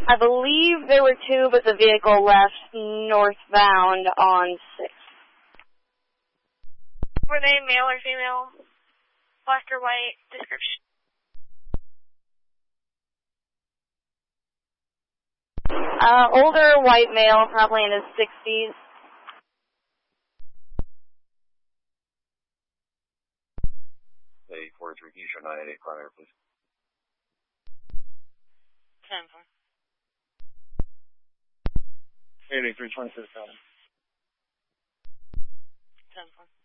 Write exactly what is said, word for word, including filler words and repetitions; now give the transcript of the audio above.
I believe there were two, but the vehicle left northbound on six. Were they male or female? Black or white? Description. Uh, older white male, probably in his sixties. Hey, four three, can you show nine eight eight primary, please? ten four. eight eight three, twenty-six, ten ten four.